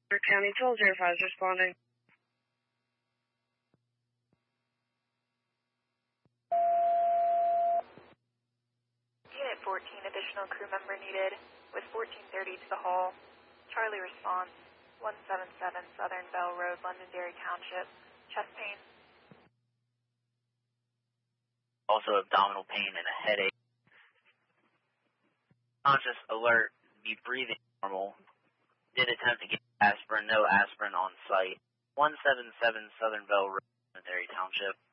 County Toll 05 is responding. Unit 14, additional crew member needed with 1430 to the hall. Charlie response, 177 Southern Bell Road, Londonderry Township. Chest pain. Also abdominal pain and a headache. Conscious, alert, be breathing normal. Did attempt to get aspirin, no aspirin on site. 177 Southern Bell Road, Londonderry Township.